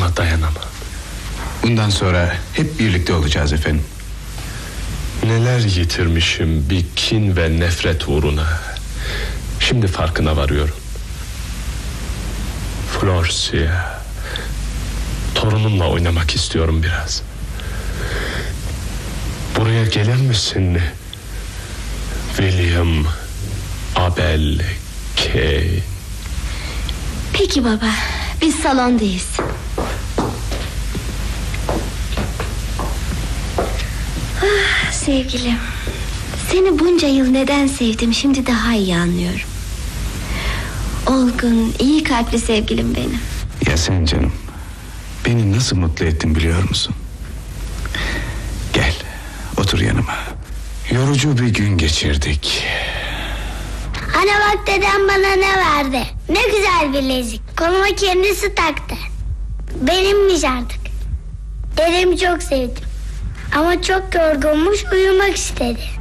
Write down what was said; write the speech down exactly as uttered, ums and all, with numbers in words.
Buna dayanamam. Bundan sonra hep birlikte olacağız efendim. Neler yitirmişim bir kin ve nefret uğruna. Şimdi farkına varıyorum. Florsia, torunumla oynamak istiyorum biraz. Buraya gelir misin? William, Abel, Kay. Peki baba, biz salondayız. Ah, sevgilim, seni bunca yıl neden sevdim şimdi daha iyi anlıyorum. Olgun, iyi kalpli sevgilim benim. Ya sen canım, beni nasıl mutlu ettin biliyor musun? Gel, otur yanıma. Yorucu bir gün geçirdik. Anne bak, dedem bana ne verdi? Ne güzel bilezik. Koluma kendisi taktı. Benimmiş artık. Dedemi çok sevdim. Ama çok yorgunmuş, uyumak istedi.